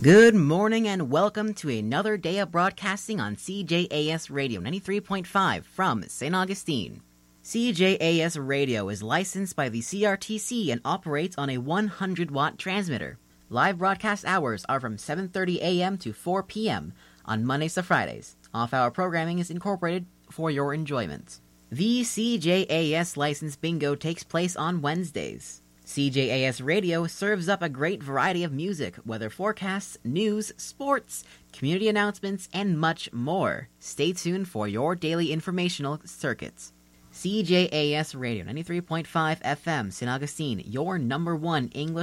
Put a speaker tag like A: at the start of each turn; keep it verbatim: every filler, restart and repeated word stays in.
A: Good morning and welcome to another day of broadcasting on C J A S Radio ninety-three point five from Saint Augustine. C J A S Radio is licensed by the C R T C and operates on a one hundred watt transmitter. Live broadcast hours are from seven thirty a.m. to four p.m. on Mondays to Fridays. Off-hour programming is incorporated for your enjoyment. The C J A S License Bingo takes place on Wednesdays. C J A S Radio serves up a great variety of music, weather forecasts, news, sports, community announcements, and much more. Stay tuned for your daily informational circuits. C J A S Radio ninety-three point five F M, Saint Augustine, your number one English